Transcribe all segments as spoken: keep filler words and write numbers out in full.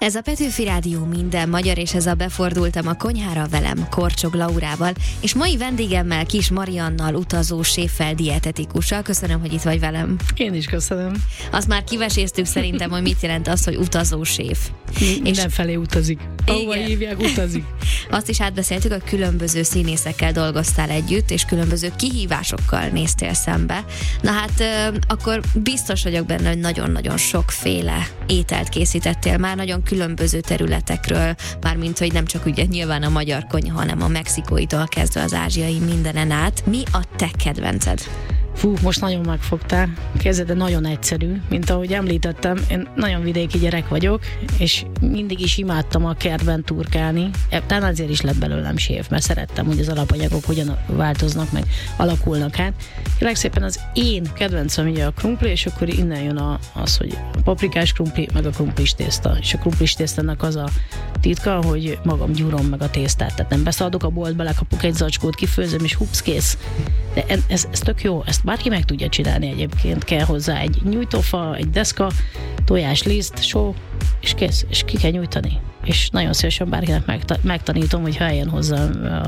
Ez a Petőfi Rádió minden magyar, és ez a Befordultam a konyhára velem, Korcsog Laurával, és mai vendégemmel, Kis Mariannal, utazó séffel, dietetikussal. Köszönöm, hogy itt vagy velem. Én is köszönöm. Azt már kiveséztük szerintem, hogy mit jelent az, hogy utazó séf. Mindenfelé utazik. Ahova hívják, utazik. Azt is átbeszéltük, hogy különböző színészekkel dolgoztál együtt, és különböző kihívásokkal néztél szembe. Na hát akkor biztos vagyok benne, hogy nagyon-nagyon sokféle ételt készítettél már, nagyon különböző területekről, mármint, hogy nem csak ugye nyilván a magyar konyha, hanem a mexikóitól kezdve az ázsiai mindenen át. Mi a te kedvenced? Fú, most nagyon megfogtál. Kezdete de nagyon egyszerű, mint ahogy említettem, én nagyon vidéki gyerek vagyok, és mindig is imádtam a kertben turkálni. Talán azért is lett belőlem séf, mert szerettem, hogy az alapanyagok hogyan változnak, meg alakulnak át. Kérlek szépen az én kedvencem ugye a krumpli, és akkor innen jön a, az, hogy a paprikás krumpli, meg a krumplis tészta. És a krumplis tésztának az a titka, hogy magam gyúrom meg a tésztát. Tehát nem beszaladok a boltba, lekapok egy zacskót, kifőzöm, és hupsz, kész. De ez, ez tök jó, ezt bárki meg tudja csinálni egyébként. Kell hozzá egy nyújtófa, egy deszka, tojásliszt, só, és kész, és ki kell nyújtani. És nagyon szívesen bárkinek megta- megtanítom, hogy eljön hozzá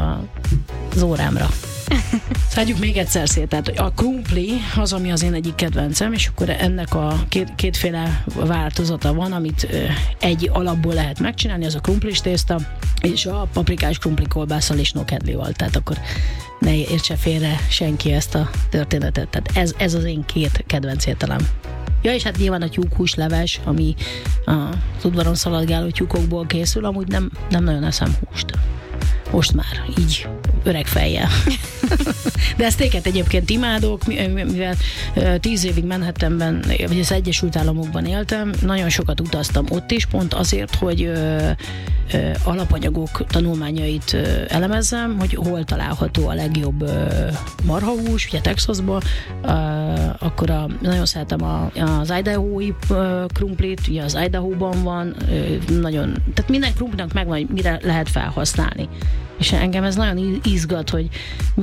az órámra. Szedjük még egyszer szét, tehát a krumpli az, ami az én egyik kedvencem, és akkor ennek a két, kétféle változata van, amit egy alapból lehet megcsinálni, az a krumplis tészta, és a paprikás krumpli kolbásszal és nokedlival, tehát akkor ne értse félre senki ezt a történetet, tehát ez, ez az én két kedvenc ételem. Ja, és hát nyilván a tyúkhúsleves, ami az udvaron szaladgáló tyúkokból készül, amúgy nem, nem nagyon eszem húst. Most már, így, öreg fejjel. De ezt éket egyébként imádok, mivel tíz évig Manhattanben, vagy az Egyesült Államokban éltem, nagyon sokat utaztam ott is, pont azért, hogy ö, ö, alapanyagok tanulmányait ö, elemezzem, hogy hol található a legjobb ö, marhahús, ugye Texasban, ö, akkor a, nagyon szeretem a, az Idaho-i ö, krumplit, ugye az Idaho-ban van, ö, nagyon, tehát minden krumplinak megvan, hogy mire lehet felhasználni. És engem ez nagyon izgat, hogy